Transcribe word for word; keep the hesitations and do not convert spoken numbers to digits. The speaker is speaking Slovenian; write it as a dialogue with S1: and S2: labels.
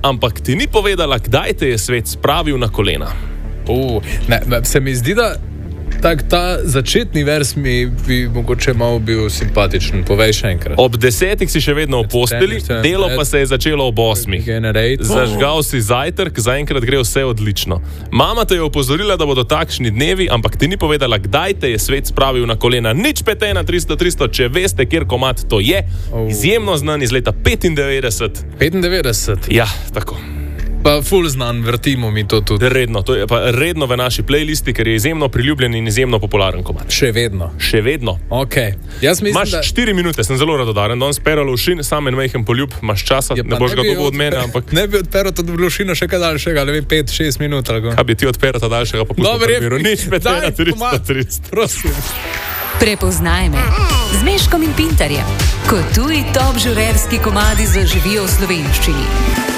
S1: ampak ti ni povedala, kdaj te je svet spravil na kolena.
S2: Uh, ne, se mi zdi, da tak, ta začetni vers mi bi mogoče malo bil simpatičen. Povej še enkrat.
S1: Ob desetih si še vedno v posteli, delo pa se je začelo ob osmih. Zažgal si zajtrk, zaenkrat gre vse odlično. Mama te je opozorila, da bodo takšni dnevi, ampak ti ni povedala, kdaj te je svet spravil na kolena. Nič pet ena tristo tristo, če veste, kjer komad to je. Izjemno znan iz leta petindevetdeset.
S2: petindevetdeset?
S1: Ja, tako.
S2: Pa ful znan, vrtimo mi to tudi.
S1: Redno, to je pa redno v naši playlisti, ker je izjemno priljubljen in izjemno popularen komad.
S2: Še vedno.
S1: Še vedno.
S2: Okay. Jaz mislim,
S1: Maš da... štiri minute, sem zelo radodaren, danes Pero Lovšin, sam en majhen poljub, imaš časa, ja, ne boš ga dobil od mene, ampak...
S2: Ne bi odperal to Lovšina še kaj daljšega, ne vem, pet šest minut. Ali
S1: kaj bi ti odperal ta daljšega, pa pustil v miru. Nič pet ena tristo tristo.
S2: Prosim.
S3: Prepoznaj me z Meškom in Pintarjem, ko tuji top žurerski komadi zaživijo v slovenščini.